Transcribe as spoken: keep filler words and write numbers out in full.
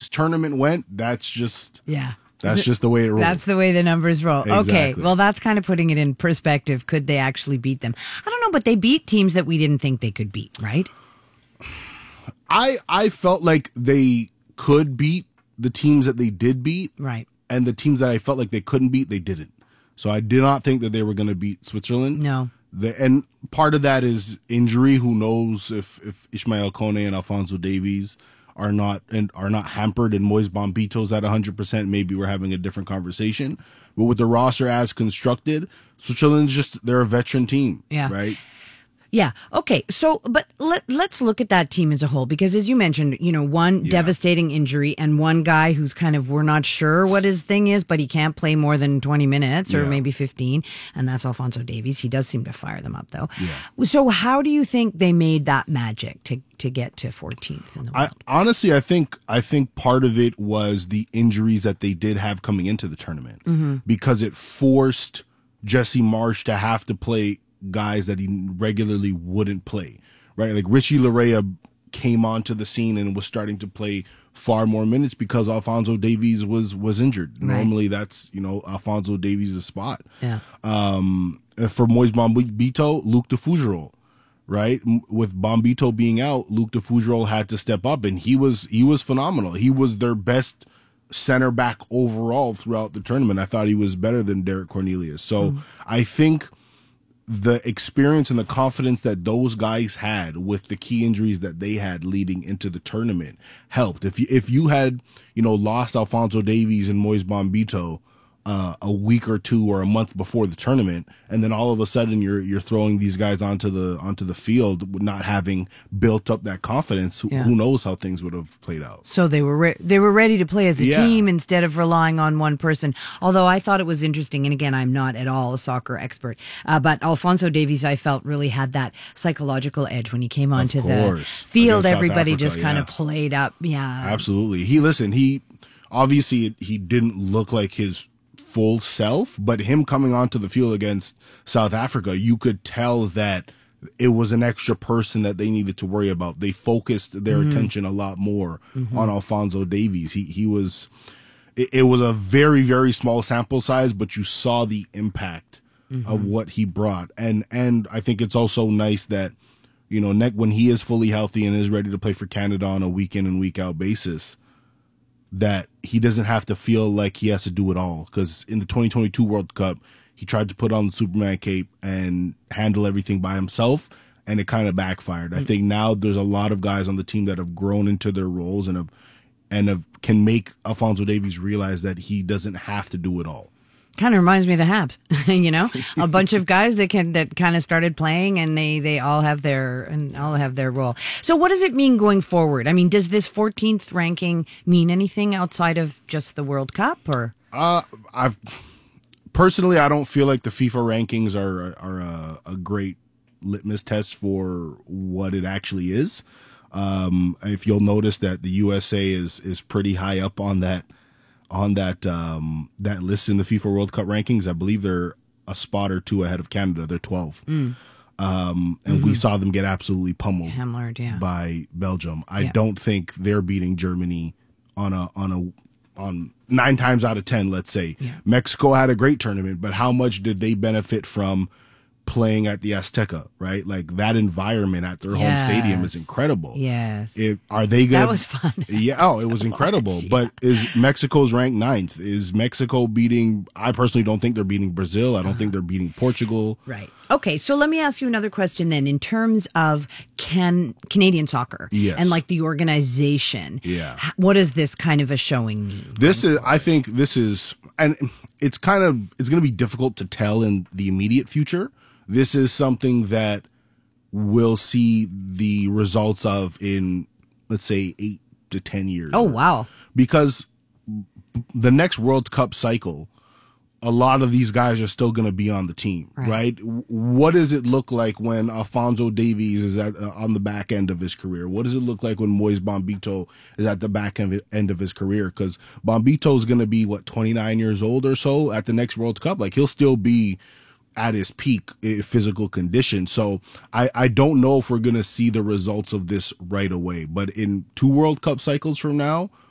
this tournament went, that's just yeah. That's just the way it rolls. That's the way the numbers roll. Exactly. Okay, well, that's kind of putting it in perspective. Could they actually beat them? I don't know, but they beat teams that we didn't think they could beat, right? I I felt like they could beat the teams that they did beat. Right. And the teams that I felt like they couldn't beat, they didn't. So I did not think that they were going to beat Switzerland. No. The, and part of that is injury. Who knows if, if Ishmael Kone and Alphonso Davies are not and are not hampered and Moise Bombito's at one hundred percent, maybe we're having a different conversation. But with the roster as constructed, Switzerland's just, they're a veteran team, yeah. right? Yeah. Okay. So, but let, let's look at that team as a whole, because as you mentioned, you know, one Yeah. devastating injury and one guy who's kind of, we're not sure what his thing is, but he can't play more than twenty minutes or Yeah. maybe fifteen. And that's Alphonso Davies. He does seem to fire them up though. Yeah. So how do you think they made that magic to, to get to fourteenth in the I world? honestly, I think I think part of it was the injuries that they did have coming into the tournament, Mm-hmm. because it forced Jesse Marsh to have to play guys that he regularly wouldn't play, right? Like Richie Larea came onto the scene and was starting to play far more minutes because Alphonso Davies was was injured. Right. Normally, that's, you know, Alphonso Davies' spot. Yeah. Um, for Moise Bombito, Luke de Fougerolles, right? M- With Bombito being out, Luke de Fougerolles had to step up, and he was he was phenomenal. He was their best center back overall throughout the tournament. I thought he was better than Derek Cornelius. So Mm. I think the experience and the confidence that those guys had with the key injuries that they had leading into the tournament helped. If you, if you had, you know, lost Alphonso Davies and Moise Bombito uh, a week or two or a month before the tournament, and then all of a sudden you're you're throwing these guys onto the onto the field, not having built up that confidence, who, Yeah. who knows how things would have played out. So they were re- they were ready to play as a Yeah. team instead of relying on one person. Although I thought it was interesting, and again, I'm not at all a soccer expert, uh, but Alphonso Davies, I felt really had that psychological edge when he came onto the course. field. Against South Everybody Africa, just kind yeah. of played up. Yeah, Absolutely. He listen, he obviously he didn't look like his full self, but him coming onto the field against South Africa, you could tell that it was an extra person that they needed to worry about. They focused their Mm-hmm. attention a lot more on Alphonso Davies. He he was it, it was a very, very small sample size, but you saw the impact Mm-hmm. of what he brought. And and I think it's also nice that, you know, neck when he is fully healthy and is ready to play for Canada on a week in and week out basis, that he doesn't have to feel like he has to do it all. Because in the twenty twenty-two World Cup, he tried to put on the Superman cape and handle everything by himself, and it kind of backfired. I think now there's a lot of guys on the team that have grown into their roles and have and have, can make Alphonso Davies realize that he doesn't have to do it all. kind of reminds me of the Habs. You know, a bunch of guys that can that kind of started playing, and they they all have their and all have their role. So, what does it mean going forward? I mean, does this fourteenth ranking mean anything outside of just the World Cup, or? Uh, I've personally, I don't feel like the FIFA rankings are are a, a great litmus test for what it actually is. Um, if you'll notice that the U S A is is pretty high up on that on that um, that list in the FIFA World Cup rankings. I believe they're a spot or two ahead of Canada. They're twelve. Mm. Um, and mm-hmm. we saw them get absolutely pummeled Hammered, yeah. by Belgium. I yeah. don't think they're beating Germany on a on a on nine times out of ten, let's say. Yeah. Mexico had a great tournament, but how much did they benefit from playing at the Azteca, right? Like that environment at their yes. home stadium is incredible. Yes. If, are they going to... That was fun. Yeah, oh, it was incredible. yeah. But is Mexico's ranked ninth? Is Mexico beating... I personally don't think they're beating Brazil. I don't uh-huh. think they're beating Portugal. Right. Okay, so let me ask you another question then. In terms of can Canadian soccer yes. and like the organization, yeah. what does this kind of a showing mean? This is, I think this is, and it's kind of, it's going to be difficult to tell in the immediate future. This is something that we'll see the results of in, let's say, eight to ten years. Oh, wow. Because the next World Cup cycle, a lot of these guys are still going to be on the team, right. right? What does it look like when Alphonso Davies is at, uh, on the back end of his career? What does it look like when Moise Bombito is at the back end of his career? Because Bombito is going to be, what, twenty-nine years old or so at the next World Cup? Like, he'll still be at his peak physical condition. So I, I don't know if we're going to see the results of this right away. But in two World Cup cycles from now,